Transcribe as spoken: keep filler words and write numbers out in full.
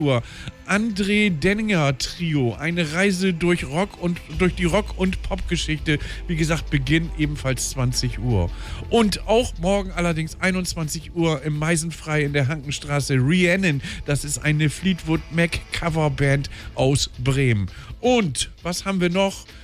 Uhr. André Denninger Trio, eine Reise durch Rock und durch die Rock- und Popgeschichte. Wie gesagt, Beginn ebenfalls zwanzig Uhr. Und auch morgen allerdings einundzwanzig Uhr im Meisenfrei in der Hankenstraße Rhiannon. Das ist eine Fleetwood Mac Coverband aus Bremen. Und was haben wir noch?